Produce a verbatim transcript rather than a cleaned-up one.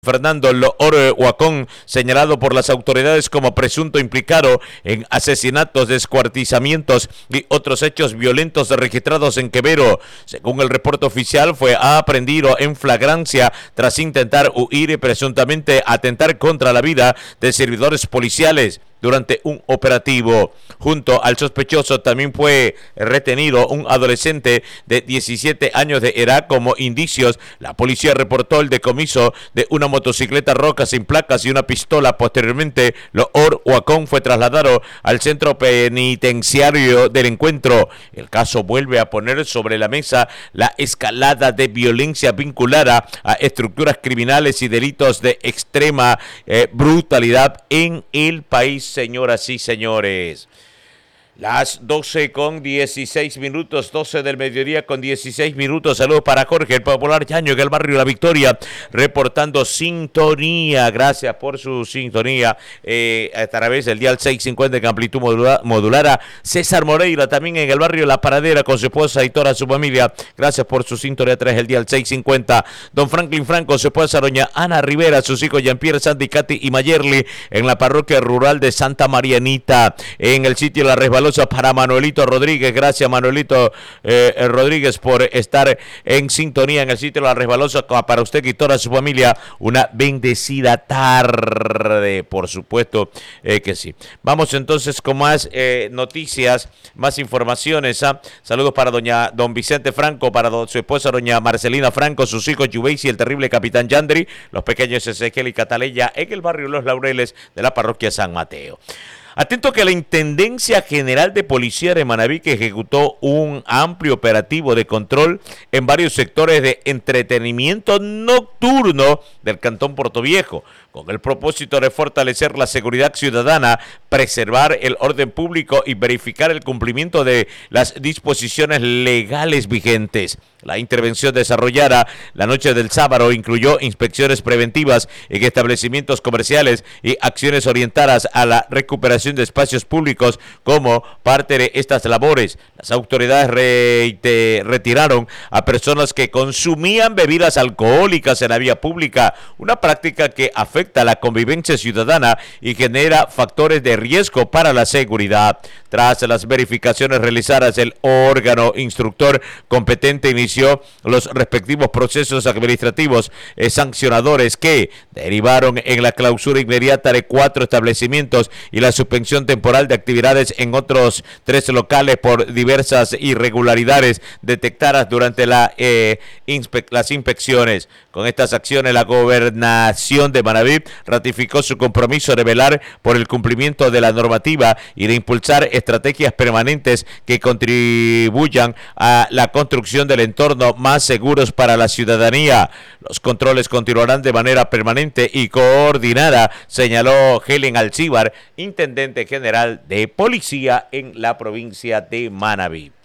Fernando Loor Huacón, señalado por las autoridades como presunto implicado en asesinatos, descuartizamientos y otros hechos violentos registrados en Quevedo. Según el reporte oficial, fue aprehendido en flagrancia tras intentar huir y presuntamente atentar contra la vida de servidores policiales durante un operativo. Junto al sospechoso también fue retenido un adolescente de diecisiete años de edad. Como indicios, la policía reportó el decomiso de una motocicleta roja sin placas y una pistola. Posteriormente, Loor Huacón fue trasladado al centro penitenciario del encuentro. El caso vuelve a poner sobre la mesa la escalada de violencia vinculada a estructuras criminales y delitos de extrema eh, brutalidad en el país. Señoras y señores, las doce con dieciséis minutos, doce del mediodía con dieciséis minutos. Saludos para Jorge, el popular Yaño, en el barrio La Victoria, reportando sintonía. Gracias por su sintonía eh, a través del dial seiscientos cincuenta en amplitud modula, modulada. César Moreira, también en el barrio La Paradera, con su esposa y toda su familia. Gracias por su sintonía a través del dial seiscientos cincuenta. Don Franklin Franco, su esposa doña Ana Rivera, sus hijos Jean-Pierre, Sandy, Katy y Mayerly, en la parroquia rural de Santa Marianita, en el sitio La Resbalosa, para Manuelito Rodríguez. Gracias, Manuelito eh, Rodríguez, por estar en sintonía en el sitio La Resbalosa. Para usted y toda su familia, una bendecida tarde, por supuesto eh, que sí. Vamos entonces con más eh, noticias, más informaciones. ¿ah? Saludos para doña don Vicente Franco, para do, su esposa doña Marcelina Franco, sus hijos Yubeisi, el terrible capitán Yandri, los pequeños Ezequiel y Cataleya, en el barrio Los Laureles de la parroquia San Mateo. Atento que la Intendencia General de Policía de Manabí, que ejecutó un amplio operativo de control en varios sectores de entretenimiento nocturno del Cantón Portoviejo, con el propósito de fortalecer la seguridad ciudadana, preservar el orden público y verificar el cumplimiento de las disposiciones legales vigentes. La intervención desarrollada la noche del sábado incluyó inspecciones preventivas en establecimientos comerciales y acciones orientadas a la recuperación de espacios públicos. Como parte de estas labores, las autoridades re- retiraron a personas que consumían bebidas alcohólicas en la vía pública, una práctica que afecta a la convivencia ciudadana y genera factores de riesgo para la seguridad. Tras las verificaciones realizadas, el órgano instructor competente inició los respectivos procesos administrativos eh, sancionadores que derivaron en la clausura inmediata de cuatro establecimientos y la suspensión temporal de actividades en otros tres locales por diversas irregularidades detectadas durante la, eh, inspe- las inspecciones. Con estas acciones, la gobernación de Manabí ratificó su compromiso de velar por el cumplimiento de la normativa y de impulsar estrategias permanentes que contribuyan a la construcción del entorno más seguros para la ciudadanía. Los controles continuarán de manera permanente y coordinada, señaló Helen Alcíbar, intendente general de policía en la provincia de Manabí.